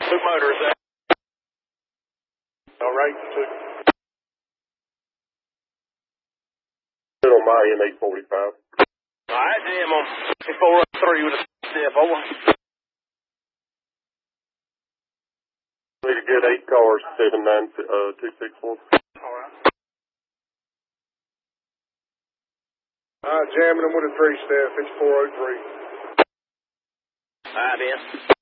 Two motors there. All right, two. Good on my end, 845. All right, jam on 403 with a step over. Need to get 8 cars, 79264. All right. Jamming them with a 3-step, it's 403. All right, Ben.